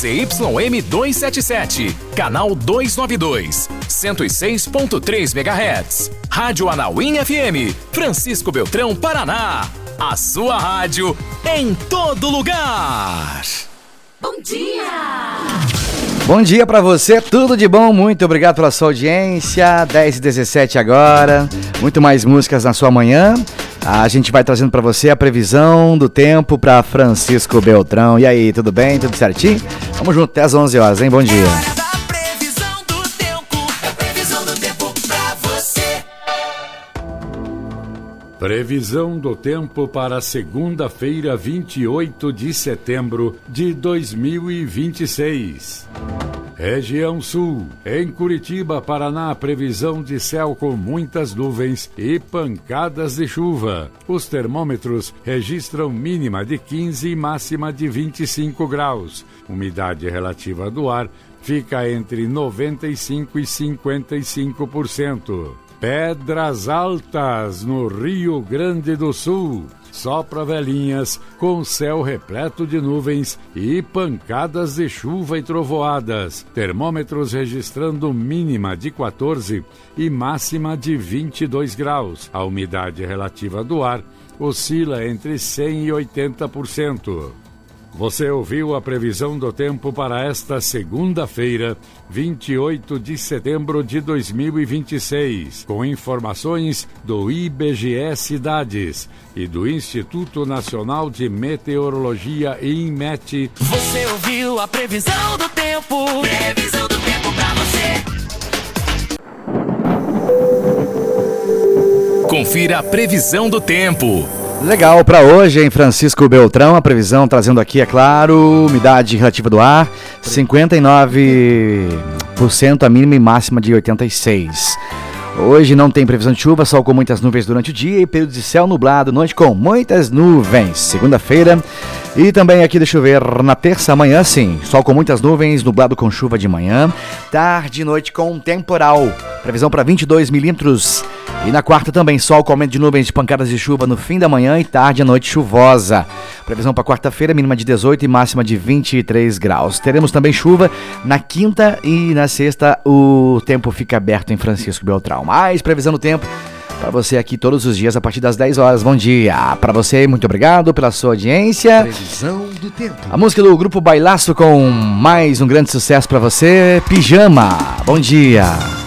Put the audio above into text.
ZYM 277, canal 292, 106.3 MHz. Rádio Anauim FM, Francisco Beltrão, Paraná. A sua rádio em todo lugar. Bom dia! Bom dia pra você, tudo de bom, muito obrigado pela sua audiência. 10h17 agora, muito mais músicas na sua manhã. A gente vai trazendo pra você a previsão do tempo pra Francisco Beltrão. E aí, tudo bem? Tudo certinho? Vamos junto até às 11 horas, hein? Bom dia. Previsão do tempo para segunda-feira, 28 de setembro de 2026. Região Sul. Em Curitiba, Paraná, previsão de céu com muitas nuvens e pancadas de chuva. Os termômetros registram mínima de 15 e máxima de 25 graus. Umidade relativa do ar fica entre 95% e 55%. Pedras Altas, no Rio Grande do Sul. Sopra Velhinhas, com céu repleto de nuvens e pancadas de chuva e trovoadas. Termômetros registrando mínima de 14 e máxima de 22 graus. A umidade relativa do ar oscila entre 100% e 80%. Você ouviu a previsão do tempo para esta segunda-feira, 28 de setembro de 2026, com informações do IBGE Cidades e do Instituto Nacional de Meteorologia INMET. Você ouviu a previsão do tempo? Previsão do tempo pra você. Confira a previsão do tempo. Legal para hoje, hein, Francisco Beltrão, a previsão trazendo aqui, é claro, umidade relativa do ar, 59%, a mínima e máxima de 86%. Hoje não tem previsão de chuva, sol com muitas nuvens durante o dia e período de céu nublado, noite com muitas nuvens. Segunda-feira e também aqui, deixa eu ver, na terça, amanhã sim, sol com muitas nuvens, nublado com chuva de manhã, tarde e noite com temporal, previsão para 22 milímetros. E na quarta também, sol com aumento de nuvens de pancadas de chuva no fim da manhã e tarde à noite chuvosa. Previsão para quarta-feira, mínima de 18 e máxima de 23 graus. Teremos também chuva na quinta e na sexta o tempo fica aberto em Francisco Beltrão. Mais previsão do tempo para você aqui todos os dias a partir das 10 horas. Bom dia para você, muito obrigado pela sua audiência. Previsão do tempo. A música do Grupo Bailaço com mais um grande sucesso para você, Pijama. Bom dia.